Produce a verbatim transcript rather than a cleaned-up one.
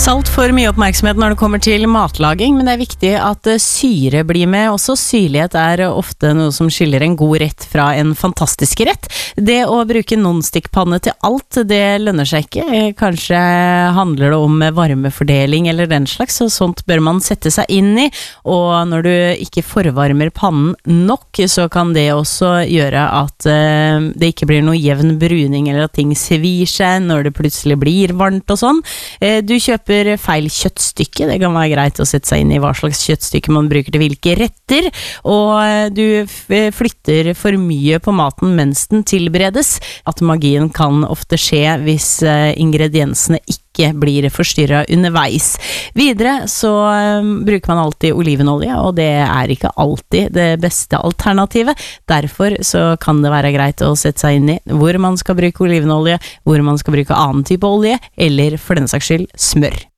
Salt får mye oppmerksomhet når det kommer til matlaging, men det er viktig at syre blir med også. Syrlighet er ofte noe som skiller en god rett fra en fantastisk rett. Det å bruke non-stick-panne til alt, det lønner seg ikke. Kanskje handler det om varmefordeling eller den slags, så sånt bør man sette seg inn i. Og når du ikke forvarmer pannen nok, så kan det også gjøre at det ikke blir noe jevn bruning, eller at ting svir seg når det plutselig blir varmt og sånn. Du kjøper feil kjøttstykke, det kan være greit å sette seg inn i hva slags kjøttstykke man bruker til hvilke retter, og du flytter for mye på maten mens den tilberedes. At magien kan ofte skje hvis ingrediensene ikke blir forstyrret underveis. Videre så bruker man alltid olivenolje, og det er ikke alltid det beste alternativet. Derfor så kan det være greit å sette seg inn i hvor man skal bruke olivenolje, hvor man skal bruke annen type olje, eller for den saks skyld smør.